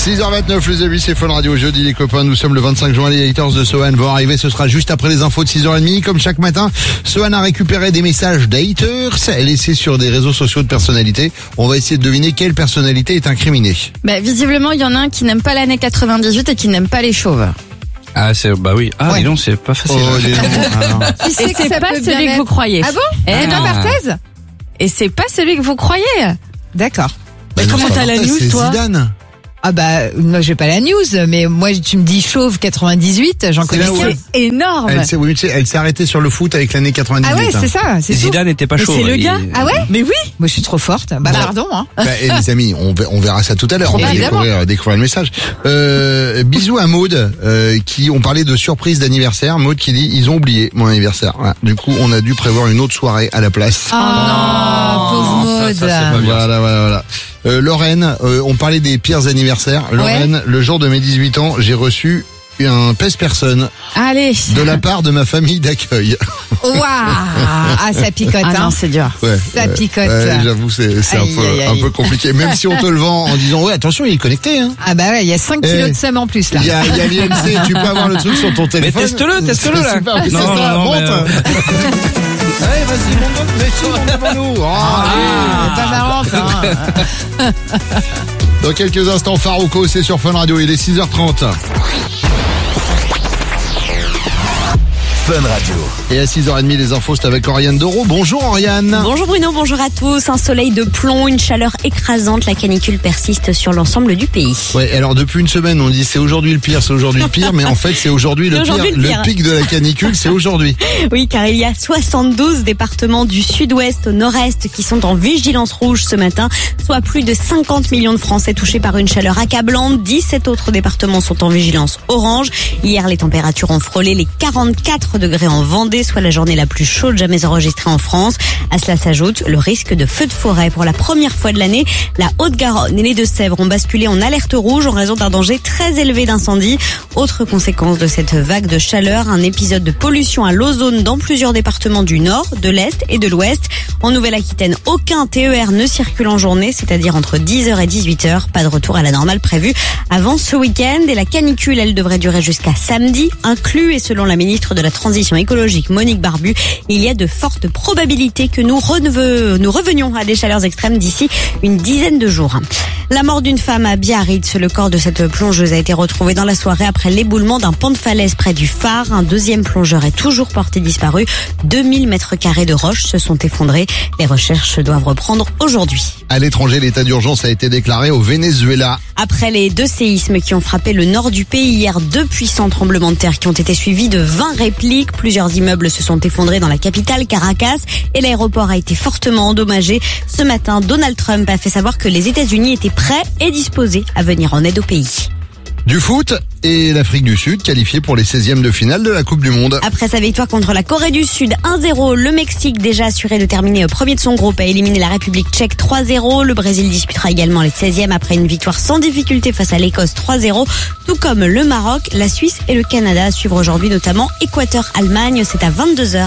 6h29 les amis, c'est Fun Radio, jeudi les copains, nous sommes le 25 juin, les haters de Sohan vont arriver, ce sera juste après les infos de 6h30, comme chaque matin. Sohan a récupéré des messages d'haters laissés sur des réseaux sociaux de personnalités. On va essayer de deviner quelle personnalité est incriminée. Visiblement, il y en a un qui n'aime pas l'année 98 et qui n'aime pas les chauves. Oui. Ouais. Dis donc, c'est pas facile. Et c'est pas celui que vous croyez. Ah bon? Et Edouard Barthez? Et c'est pas celui que vous croyez. D'accord. Comment t'as la news, c'est toi? Zidane. Moi j'ai pas la news, mais moi tu me dis chauve 98, j'en connais là où qu'un. C'est énorme. Elle s'est arrêtée sur le foot avec l'année 98. Ah ouais, c'est ça, c'est tout. Zidane n'était pas Mais chaud. c'est le gars. Ah ouais? Mais oui. Moi je suis trop forte. Pardon, hein. Les amis, on verra ça tout à l'heure. On va découvrir le message. Bisous à Maud, on parlait de surprise d'anniversaire. Maud qui dit, ils ont oublié mon anniversaire. Voilà. Du coup, on a dû prévoir une autre soirée à la place. Oh non, pauvre Maud. Ça, c'est pas bien. Voilà. Lorraine, on parlait des pires anniversaires. Lorraine, le jour de mes 18 ans, j'ai reçu un pèse-personne Allez. de la part de ma famille d'accueil. Waouh. Ah, ça picote, Ah non, hein. c'est dur. Ouais, Ça picote. j'avoue, c'est un peu compliqué. Même si on te le vend en disant, ouais, attention, il est connecté, hein. Ah bah ouais, il y a 5 kilos de seum en plus là. Il y a l'INC, tu peux avoir le truc sur ton téléphone. Mais teste-le là. C'est super, mais c'est ça, monte. Allez, vas-y, monte devant nous. C'est pas marrant ça. Hein. Dans quelques instants, Farouko, c'est sur Fun Radio, il est 6h30. Fun Radio. Et à 6h30, les infos, c'est avec Oriane Doro. Bonjour Oriane. Bonjour Bruno, bonjour à tous. Un soleil de plomb, une chaleur écrasante. La canicule persiste sur l'ensemble du pays. Ouais, alors depuis une semaine, on dit c'est aujourd'hui le pire, mais en fait c'est aujourd'hui le pire. Le pic de la canicule, c'est aujourd'hui. Oui, car il y a 72 départements du sud-ouest au nord-est qui sont en vigilance rouge ce matin, soit plus de 50 millions de Français touchés par une chaleur accablante. 17 autres départements sont en vigilance orange. Hier, les températures ont frôlé les 44 degrés en Vendée, soit la journée la plus chaude jamais enregistrée en France. À cela s'ajoute le risque de feux de forêt. Pour la première fois de l'année, la Haute-Garonne et les Deux-Sèvres ont basculé en alerte rouge en raison d'un danger très élevé d'incendie. Autre conséquence de cette vague de chaleur, un épisode de pollution à l'ozone dans plusieurs départements du nord, de l'est et de l'ouest. En Nouvelle-Aquitaine, aucun TER ne circule en journée, c'est-à-dire entre 10h et 18h. Pas de retour à la normale prévu avant ce week-end. Et la canicule, elle devrait durer jusqu'à samedi, inclus. Et selon la ministre de la Transition écologique, Monique Barbu, il y a de fortes probabilités que nous revenions à des chaleurs extrêmes d'ici une dizaine de jours. La mort d'une femme à Biarritz. Le corps de cette plongeuse a été retrouvé dans la soirée après l'éboulement d'un pan de falaise près du phare. Un deuxième plongeur est toujours porté disparu. 2000 mètres carrés de roches se sont effondrés. Les recherches doivent reprendre aujourd'hui. À l'étranger, l'état d'urgence a été déclaré au Venezuela. Après les 2 séismes qui ont frappé le nord du pays hier, 2 puissants tremblements de terre qui ont été suivis de 20 répliques. Plusieurs immeubles se sont effondrés dans la capitale, Caracas, et l'aéroport a été fortement endommagé. Ce matin, Donald Trump a fait savoir que les États-Unis étaient prêts et disposés à venir en aide au pays. Du foot et l'Afrique du Sud qualifiée pour les 16e de finale de la Coupe du Monde. Après sa victoire contre la Corée du Sud 1-0, le Mexique, déjà assuré de terminer premier de son groupe, a éliminé la République tchèque 3-0. Le Brésil disputera également les 16e après une victoire sans difficulté face à l'Écosse 3-0. Tout comme le Maroc, la Suisse et le Canada à suivre aujourd'hui, notamment Équateur-Allemagne. C'est à 22h.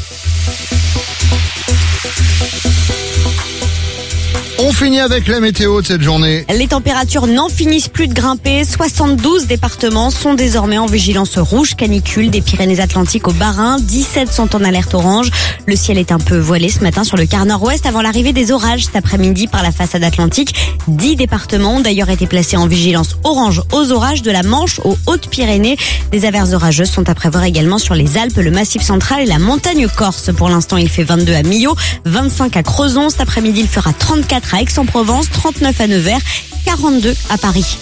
On finit avec la météo de cette journée. Les températures n'en finissent plus de grimper. 72 départements sont désormais en vigilance rouge canicule, des Pyrénées-Atlantiques au Bas-Rhin. 17 sont en alerte orange. Le ciel est un peu voilé ce matin sur le quart nord-ouest avant l'arrivée des orages cet après-midi par la façade atlantique. 10 départements ont d'ailleurs été placés en vigilance orange aux orages de la Manche aux Hautes-Pyrénées. Des averses orageuses sont à prévoir également sur les Alpes, le Massif central et la montagne corse. Pour l'instant, il fait 22 à Millau, 25 à Crozon. Cet après-midi, il fera 34 à Aix-en-Provence, 39 à Nevers, 42 à Paris.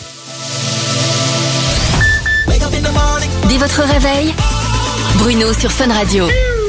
Dès votre réveil, Bruno sur Fun Radio.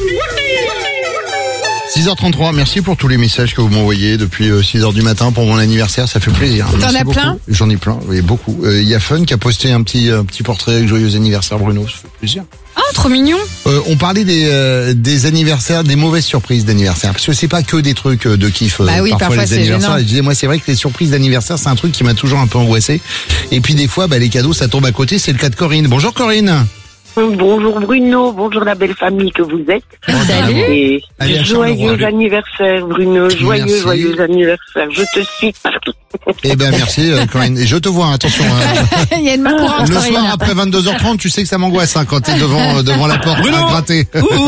6h33, merci pour tous les messages que vous m'envoyez depuis 6h du matin pour mon anniversaire, ça fait plaisir. T'en as plein ? J'en ai plein, oui, beaucoup. Il y a Fun qui a posté un petit portrait avec joyeux anniversaire Bruno, ça fait plaisir. Ah, trop mignon. On parlait des anniversaires, des mauvaises surprises d'anniversaire, parce que c'est pas que des trucs de kiff. Bah oui, parfois les c'est anniversaires. gênant. Et je disais, moi c'est vrai que les surprises d'anniversaire, c'est un truc qui m'a toujours un peu angoissé. Et puis des fois, les cadeaux, ça tombe à côté. C'est le cas de Corinne. Bonjour Corinne. Bonjour Bruno, bonjour la belle famille que vous êtes. Salut. Et Allez, à joyeux Charleroi. anniversaire Bruno, Merci. joyeux anniversaire. Je te suis partout. Eh ben merci Corinne. Et je te vois, attention. Il y a une main courante, Le Corinne. soir après 22h30, tu sais que ça m'angoisse quand t'es devant la porte à gratter.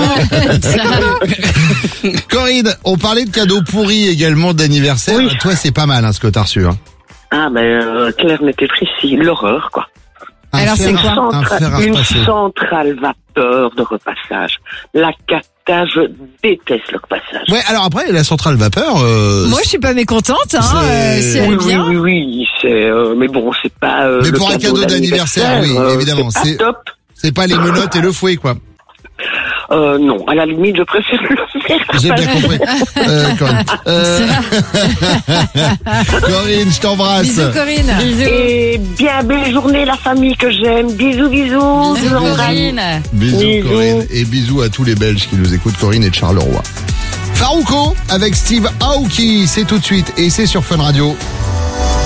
Corinne, on parlait de cadeaux pourris également d'anniversaire. Oui. Toi, c'est pas mal ce que t'as reçu. Ah clair, n'était précis, l'horreur quoi. Alors, c'est quoi Un fer à Une repasser. centrale vapeur de repassage. La cata, je déteste le repassage. Ouais, alors après, la centrale vapeur... Moi, je suis pas mécontente, hein, C'est- si elle est bien. Oui, c'est mais bon, c'est pas Mais le pour un cadeau d'anniversaire, oui, évidemment, C'est c'est- pas top. c'est pas les menottes et le fouet, quoi. Non, à la limite, je préfère le faire. J'ai bien compris. Corinne. Corinne, je t'embrasse. Bisous, Corinne. Et bien belle journée la famille que j'aime. Bisous. Bisous, Je vous embrasse. Corinne. Bisous, Bisous. Corinne. Et bisous à tous les Belges qui nous écoutent. Corinne et de Charleroi. Farouko avec Steve Aoki. C'est tout de suite et c'est sur Fun Radio.